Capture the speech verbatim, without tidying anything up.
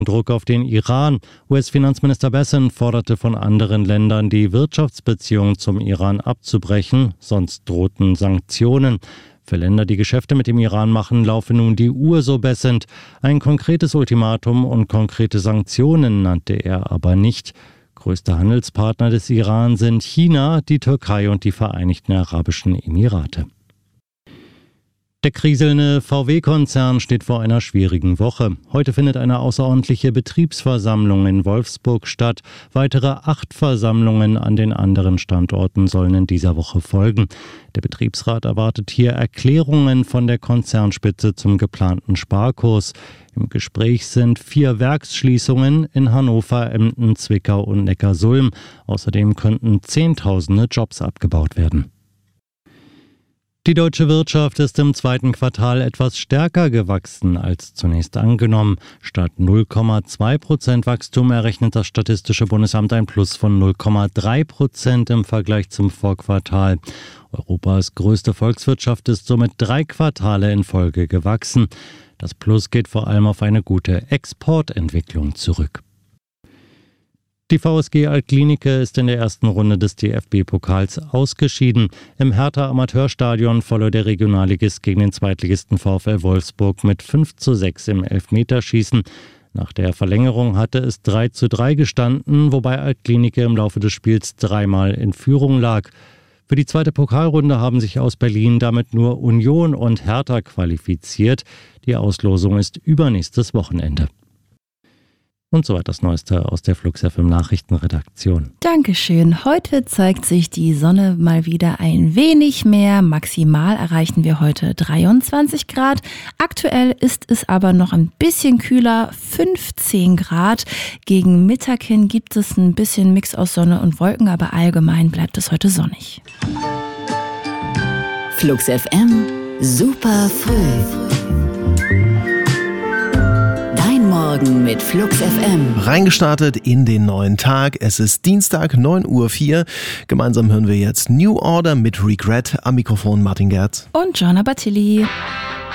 Druck auf den Iran. U S-Finanzminister Bessent forderte von anderen Ländern, die Wirtschaftsbeziehungen zum Iran abzubrechen, sonst drohten Sanktionen. Für Länder, die Geschäfte mit dem Iran machen, laufe nun die Uhr, so Bessent. Ein konkretes Ultimatum und konkrete Sanktionen nannte er aber nicht. Größte Handelspartner des Iran sind China, die Türkei und die Vereinigten Arabischen Emirate. Der kriselnde V W-Konzern steht vor einer schwierigen Woche. Heute findet eine außerordentliche Betriebsversammlung in Wolfsburg statt. Weitere acht Versammlungen an den anderen Standorten sollen in dieser Woche folgen. Der Betriebsrat erwartet hier Erklärungen von der Konzernspitze zum geplanten Sparkurs. Im Gespräch sind vier Werksschließungen in Hannover, Emden, Zwickau und Neckarsulm. Außerdem könnten Zehntausende Jobs abgebaut werden. Die deutsche Wirtschaft ist im zweiten Quartal etwas stärker gewachsen als zunächst angenommen. Statt null Komma zwei Prozent Wachstum errechnet das Statistische Bundesamt ein Plus von null Komma drei Prozent im Vergleich zum Vorquartal. Europas größte Volkswirtschaft ist somit drei Quartale in Folge gewachsen. Das Plus geht vor allem auf eine gute Exportentwicklung zurück. Die VSG Altklinike ist in der ersten Runde des D F B-Pokals ausgeschieden. Im Hertha-Amateurstadion verlor der Regionalligist gegen den Zweitligisten VfL Wolfsburg mit fünf zu sechs im Elfmeterschießen. Nach der Verlängerung hatte es drei zu drei gestanden, wobei Altklinike im Laufe des Spiels dreimal in Führung lag. Für die zweite Pokalrunde haben sich aus Berlin damit nur Union und Hertha qualifiziert. Die Auslosung ist übernächstes Wochenende. Und soweit das Neueste aus der Flux F M Nachrichtenredaktion. Dankeschön. Heute zeigt sich die Sonne mal wieder ein wenig mehr. Maximal erreichen wir heute dreiundzwanzig Grad. Aktuell ist es aber noch ein bisschen kühler, fünfzehn Grad. Gegen Mittag hin gibt es ein bisschen Mix aus Sonne und Wolken, aber allgemein bleibt es heute sonnig. Flux F M, super früh. Morgen mit Flux F M. Reingestartet in den neuen Tag. Es ist Dienstag, neun Uhr vier. Gemeinsam hören wir jetzt New Order mit Regret. Am Mikrofon Martin Gerz. Und Gianna Battilli.